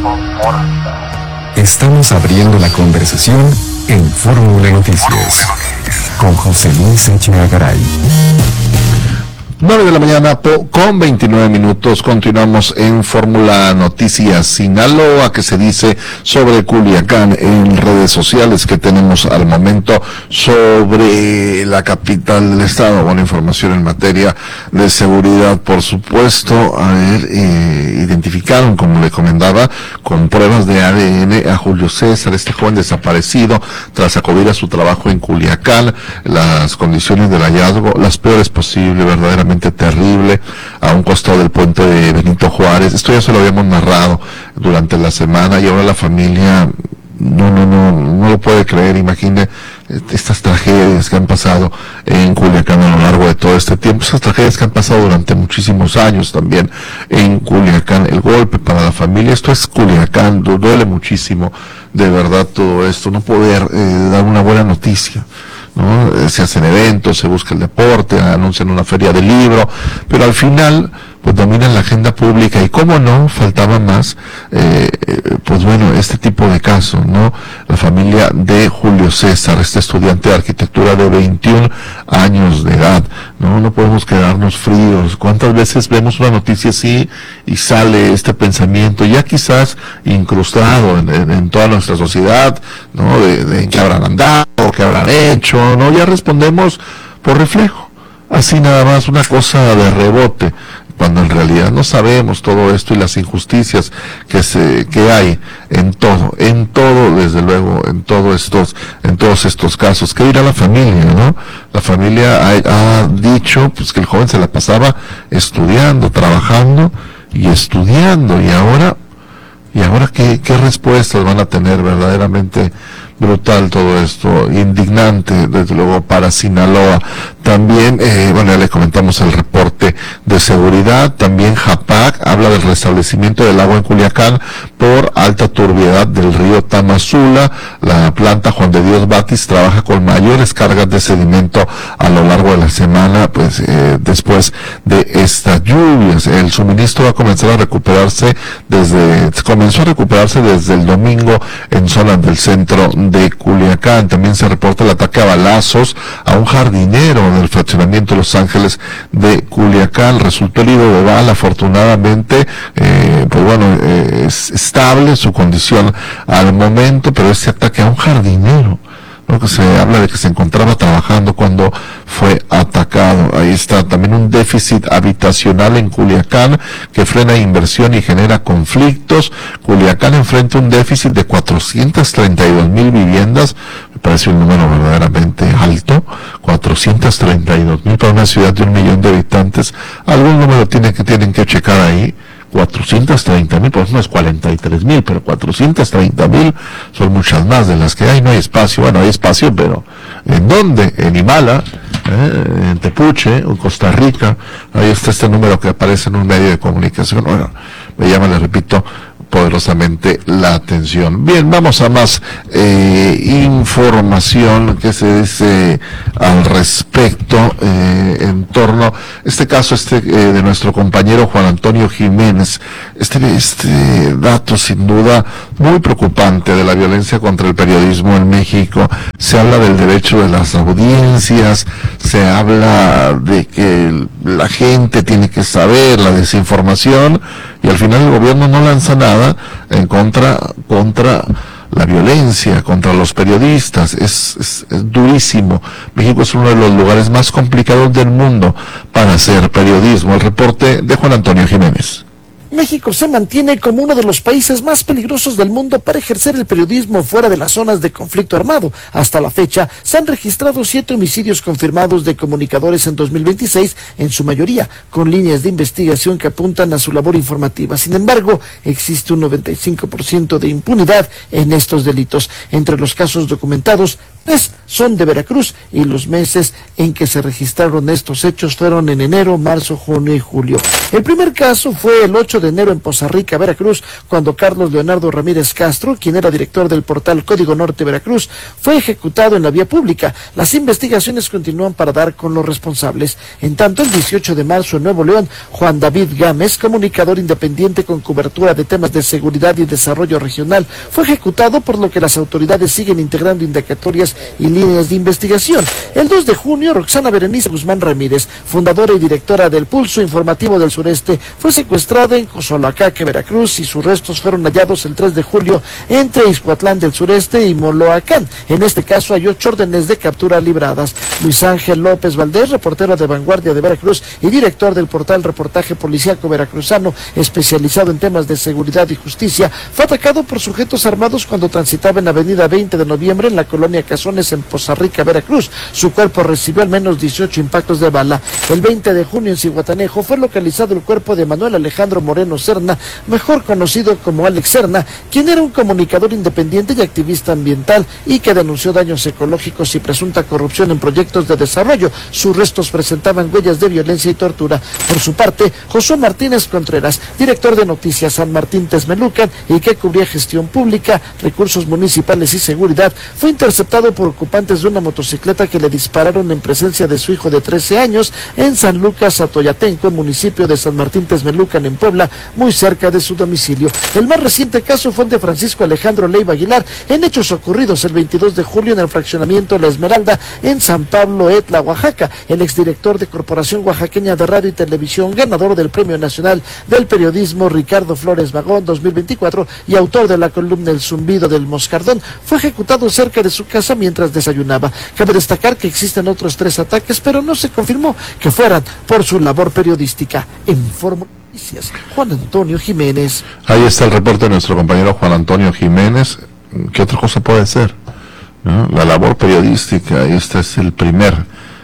Estamos abriendo la conversación en Fórmula Noticias con José Luis Echeagaray. 9 de la mañana con 29 minutos. Continuamos en Fórmula Noticias Sinaloa. ¿Qué se dice sobre Culiacán en redes sociales que tenemos al momento sobre la capital del estado? Buena información en materia de seguridad, por supuesto. Identificaron, como le comentaba, con pruebas de ADN a Julio César, este joven desaparecido tras acudir a su trabajo en Culiacán. Las condiciones del hallazgo, las peores posibles, verdaderamente terrible, a un costado del puente de Benito Juárez. Esto ya se lo habíamos narrado durante la semana y ahora la familia no lo puede creer. Imagine estas tragedias que han pasado en Culiacán a lo largo de todo este tiempo, esas tragedias que han pasado durante muchísimos años también en Culiacán. El golpe para la familia, esto es Culiacán, duele muchísimo, de verdad, todo esto, no poder dar una buena noticia, ¿no? Se hacen eventos, se busca el deporte, anuncian una feria del libro, pero al final pues dominan la agenda pública y cómo no, faltaba más, pues bueno, este tipo de casos, ¿no? La familia de Julio César, este estudiante de arquitectura de 21 años de edad, no podemos quedarnos fríos. ¿Cuántas veces vemos una noticia así y sale este pensamiento ya quizás incrustado en toda nuestra sociedad, ¿no? De qué habrán andado, qué habrán hecho, ¿no? Ya respondemos por reflejo, así nada más, una cosa de rebote, cuando en realidad no sabemos todo esto y las injusticias que hay en todo, desde luego, en todos estos casos. ¿Qué dirá la familia, no? La familia ha dicho pues que el joven se la pasaba estudiando, trabajando y estudiando, y ahora qué respuestas van a tener. Verdaderamente brutal todo esto, indignante desde luego para Sinaloa. También, ya le comentamos el reporte de seguridad. También JAPAC habla del restablecimiento del agua en Culiacán por alta turbiedad del río Tamazula. La planta Juan de Dios Batis trabaja con mayores cargas de sedimento a lo largo de la semana, pues después de estas lluvias. El suministro va a comenzó a recuperarse desde el domingo en zonas del centro de Culiacán. También se reporta el ataque a balazos a un jardinero del fraccionamiento Los Ángeles de Culiacán. Resultó herido de bala, afortunadamente, es estable su condición al momento, pero este ataque a un jardinero, ¿no? Que se habla de que se encontraba trabajando cuando fue atacado. Ahí está también un déficit habitacional en Culiacán que frena inversión y genera conflictos. Culiacán enfrenta un déficit de 432,000 viviendas. Me parece un número verdaderamente alto. 432,000 para una ciudad de 1 millón de habitantes. Algún número tienen que checar ahí. 430,000, pues no es 43,000, pero 430,000 son muchas más de las que hay. No hay espacio, hay espacio, pero ¿en dónde? En Himala, en Tepuche, en Costa Rica. Ahí está este número que aparece en un medio de comunicación. Bueno, me llama, le repito, poderosamente la atención. Bien, vamos a más información que se dice al respecto en torno a este caso de nuestro compañero Juan Antonio Jiménez. Este dato sin duda muy preocupante de la violencia contra el periodismo en México. Se habla del derecho de las audiencias, se habla de que la gente tiene que saber la desinformación, y al final el gobierno no lanza nada en contra la violencia, contra los periodistas. Es durísimo. México es uno de los lugares más complicados del mundo para hacer periodismo. El reporte de Juan Antonio Jiménez. México se mantiene como uno de los países más peligrosos del mundo para ejercer el periodismo fuera de las zonas de conflicto armado. Hasta la fecha, se han registrado 7 homicidios confirmados de comunicadores en 2026, en su mayoría con líneas de investigación que apuntan a su labor informativa. Sin embargo, existe un 95% de impunidad en estos delitos. Entre los casos documentados, 3 son de Veracruz, y los meses en que se registraron estos hechos fueron en enero, marzo, junio y julio. El primer caso fue el 8 18 de enero en Poza Rica, Veracruz, cuando Carlos Leonardo Ramírez Castro, quien era director del portal Código Norte Veracruz, fue ejecutado en la vía pública. Las investigaciones continúan para dar con los responsables. En tanto, el 18 de marzo en Nuevo León, Juan David Gámez, comunicador independiente con cobertura de temas de seguridad y desarrollo regional, fue ejecutado, por lo que las autoridades siguen integrando indagatorias y líneas de investigación. El 2 de junio, Roxana Berenice Guzmán Ramírez, fundadora y directora del Pulso Informativo del Sureste, fue secuestrada en Cozolacaque, Veracruz, y sus restos fueron hallados el 3 de julio entre Ixcuatlán del Sureste y Moloacán. En este caso hay 8 órdenes de captura libradas. Luis Ángel López Valdés, reportero de Vanguardia de Veracruz y director del portal Reportaje Policíaco Veracruzano, especializado en temas de seguridad y justicia, fue atacado por sujetos armados cuando transitaba en Avenida 20 de Noviembre en la colonia Cazones en Poza Rica, Veracruz. Su cuerpo recibió al menos 18 impactos de bala. El 20 de junio en Zihuatanejo fue localizado el cuerpo de Manuel Alejandro Moreno Serna, mejor conocido como Alex Serna, quien era un comunicador independiente y activista ambiental y que denunció daños ecológicos y presunta corrupción en proyectos de desarrollo. Sus restos presentaban huellas de violencia y tortura. Por su parte, Josué Martínez Contreras, director de Noticias San Martín Texmelucan y que cubría gestión pública, recursos municipales y seguridad, fue interceptado por ocupantes de una motocicleta que le dispararon en presencia de su hijo de 13 años en San Lucas Atoyatenco, municipio de San Martín Texmelucan, en Puebla, muy cerca de su domicilio. El más reciente caso fue el de Francisco Alejandro Leiva Aguilar, en hechos ocurridos el 22 de julio en el fraccionamiento La Esmeralda, en San Pablo Etla, Oaxaca. El exdirector de Corporación Oaxaqueña de Radio y Televisión, ganador del Premio Nacional del Periodismo Ricardo Flores Magón 2024 y autor de la columna El Zumbido del Moscardón, fue ejecutado cerca de su casa mientras desayunaba. Cabe destacar que existen otros 3 ataques, pero no se confirmó que fueran por su labor periodística. Informo Noticias, Juan Antonio Jiménez. Ahí está el reporte de nuestro compañero Juan Antonio Jiménez. ¿Qué otra cosa puede ser? ¿No? La labor periodística, este es el primer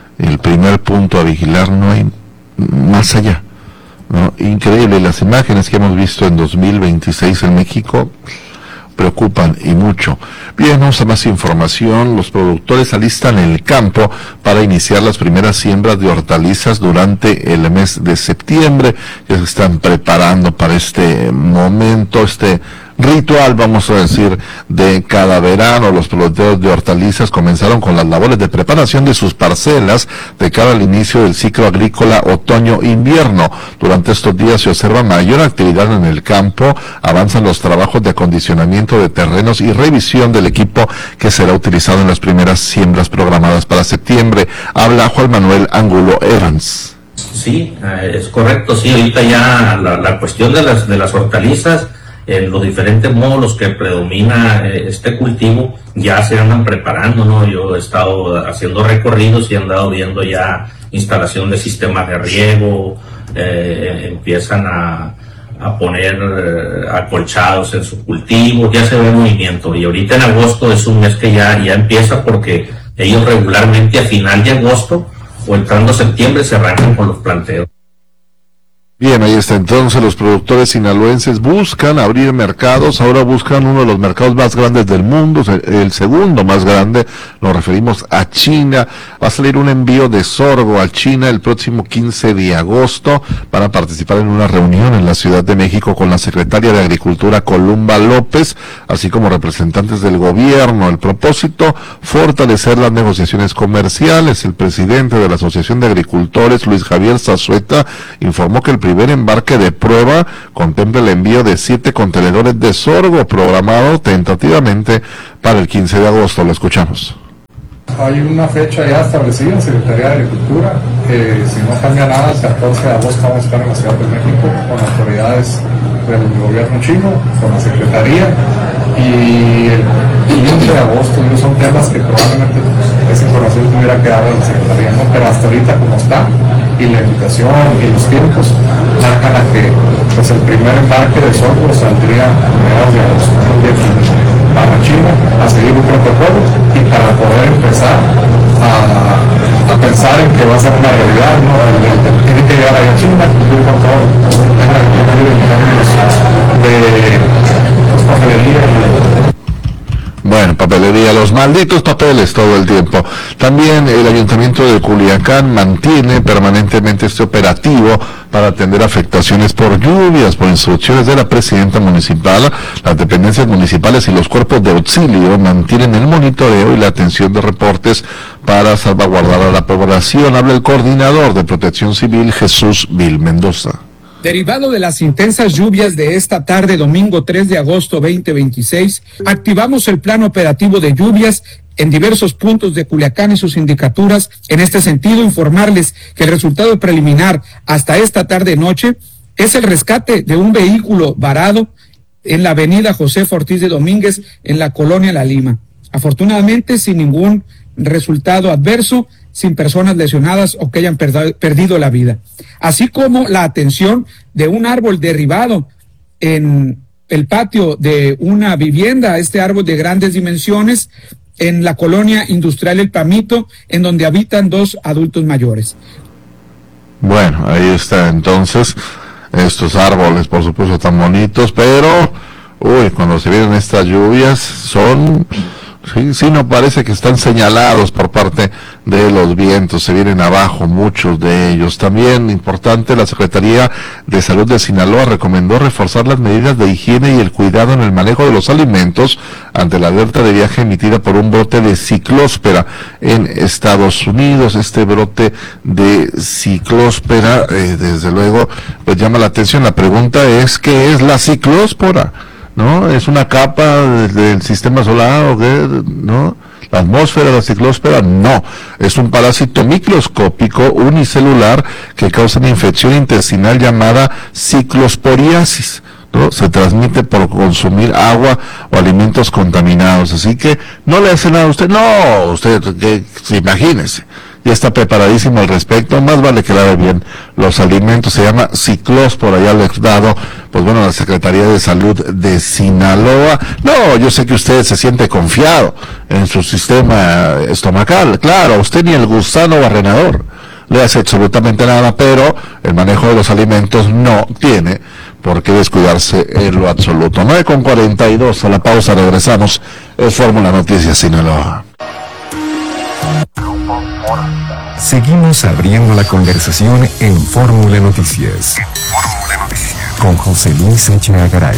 punto a vigilar, no hay más allá, ¿no? Increíble, las imágenes que hemos visto en 2026 en México preocupan y mucho. Bien, vamos a más información. Los productores alistan el campo para iniciar las primeras siembras de hortalizas durante el mes de septiembre. Ya se están preparando para este momento, este ritual, vamos a decir, de cada verano. Los productores de hortalizas comenzaron con las labores de preparación de sus parcelas de cara al inicio del ciclo agrícola otoño-invierno. Durante estos días se observa mayor actividad en el campo, avanzan los trabajos de acondicionamiento de terrenos y revisión del equipo que será utilizado en las primeras siembras programadas para septiembre. Habla Juan Manuel Angulo Evans. Sí, es correcto. Sí, ahorita ya la cuestión de las hortalizas, los diferentes módulos que predomina este cultivo ya se andan preparando, ¿no? Yo he estado haciendo recorridos y he andado viendo ya instalación de sistemas de riego, empiezan a poner acolchados en su cultivo, ya se ve movimiento. Y ahorita en agosto es un mes que ya empieza, porque ellos regularmente a final de agosto o entrando septiembre se arrancan con los planteos. Bien, ahí está. Entonces los productores sinaloenses buscan abrir mercados, ahora buscan uno de los mercados más grandes del mundo, el segundo más grande, nos referimos a China. Va a salir un envío de sorgo a China el próximo 15 de agosto, van a participar en una reunión en la Ciudad de México con la secretaria de Agricultura Columba López, así como representantes del gobierno. El propósito, fortalecer las negociaciones comerciales. El presidente de la Asociación de Agricultores, Luis Javier Zazueta, informó que el primer embarque de prueba contempla el envío de 7 contenedores de sorgo, programado tentativamente para el 15 de agosto. Lo escuchamos. Hay una fecha ya establecida en Secretaría de Agricultura, que si no cambia nada, el 14 de agosto vamos a estar en la Ciudad de México con autoridades del gobierno chino, con la Secretaría, y el 15 de agosto. Son temas que probablemente esa información tuviera que dar a la Secretaría, ¿no? Pero hasta ahorita como está, y la invitación y los tiempos marcan a que pues el primer embarque de sorgo saldría a mediados de agosto para China, a seguir un protocolo y para poder empezar a pensar en que va a ser una realidad, ¿no? Tiene que llegar allá a China, cumplir con todo de papelería. Bueno, papelería, los malditos papeles todo el tiempo. También el Ayuntamiento de Culiacán mantiene permanentemente este operativo para atender afectaciones por lluvias. Por instrucciones de la presidenta municipal, las dependencias municipales y los cuerpos de auxilio mantienen el monitoreo y la atención de reportes para salvaguardar a la población. Habla el coordinador de Protección Civil, Jesús Vil Mendoza. Derivado de las intensas lluvias de esta tarde, domingo 3 de agosto 2026, activamos el plan operativo de lluvias en diversos puntos de Culiacán y sus sindicaturas. En este sentido, informarles que el resultado preliminar hasta esta tarde-noche es el rescate de un vehículo varado en la avenida Josefa Ortiz de Domínguez, en la colonia La Lima. Afortunadamente, sin ningún resultado adverso, sin personas lesionadas o que hayan perdido la vida. Así como la atención de un árbol derribado en el patio de una vivienda, este árbol de grandes dimensiones, en la colonia industrial El Pamito, en donde habitan 2 adultos mayores. Bueno, ahí está entonces, estos árboles por supuesto tan bonitos, pero, cuando se vienen estas lluvias son... Sí, no parece que están señalados por parte de los vientos, se vienen abajo muchos de ellos. También importante, la Secretaría de Salud de Sinaloa recomendó reforzar las medidas de higiene y el cuidado en el manejo de los alimentos ante la alerta de viaje emitida por un brote de ciclóspora en Estados Unidos. Este brote de ciclóspora, desde luego, pues llama la atención. La pregunta es, ¿qué es la ciclóspora? ¿No? ¿Es una capa del sistema solar o qué? ¿No? ¿La atmósfera de la ciclóspora? No. Es un parásito microscópico unicelular que causa una infección intestinal llamada ciclosporiasis, ¿no? Se transmite por consumir agua o alimentos contaminados. Así que no le hace nada a usted. No, usted, que imagínese. Ya está preparadísimo al respecto, más vale que lave bien los alimentos. Se llama ciclóspora, ya le he dado, pues bueno, la Secretaría de Salud de Sinaloa. No, yo sé que usted se siente confiado en su sistema estomacal, claro, usted ni el gusano barrenador le hace absolutamente nada, pero el manejo de los alimentos no tiene por qué descuidarse en lo absoluto. 9:42, a la pausa, regresamos. Es Fórmula Noticias Sinaloa. Seguimos abriendo la conversación en Fórmula Noticias. Con José Luis Echeagaray.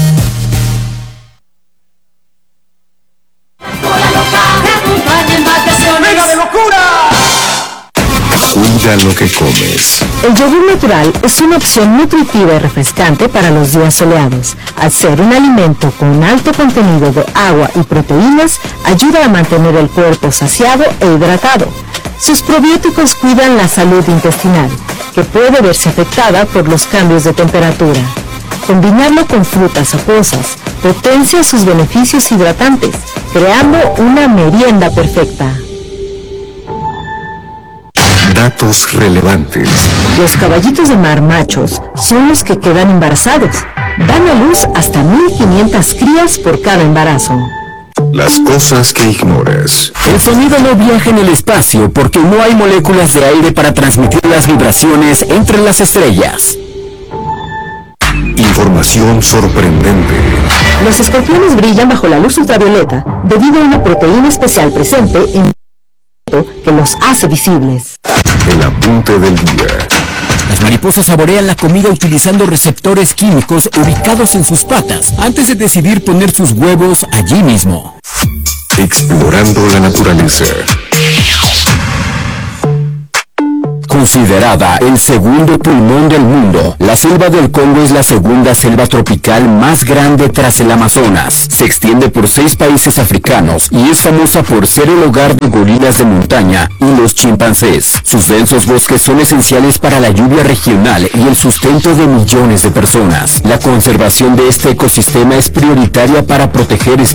Cuida lo que comes. El yogur natural es una opción nutritiva y refrescante para los días soleados. Al ser un alimento con un alto contenido de agua y proteínas, ayuda a mantener el cuerpo saciado e hidratado. Sus probióticos cuidan la salud intestinal, que puede verse afectada por los cambios de temperatura. Combinarlo con frutas acuosas potencia sus beneficios hidratantes, creando una merienda perfecta. Datos relevantes. Los caballitos de mar machos son los que quedan embarazados. Dan a luz hasta 1.500 crías por cada embarazo. Las cosas que ignoras. El sonido no viaja en el espacio porque no hay moléculas de aire para transmitir las vibraciones entre las estrellas. Información sorprendente. Los escorpiones brillan bajo la luz ultravioleta debido a una proteína especial presente en que los hace visibles. El apunte del día. Las mariposas saborean la comida utilizando receptores químicos ubicados en sus patas antes de decidir poner sus huevos allí mismo. Explorando la naturaleza. Considerada el segundo pulmón del mundo, la selva del Congo es la segunda selva tropical más grande tras el Amazonas. Se extiende por 6 países africanos y es famosa por ser el hogar de gorilas de montaña y los chimpancés. Sus densos bosques son esenciales para la lluvia regional y el sustento de millones de personas. La conservación de este ecosistema es prioritaria para proteger especies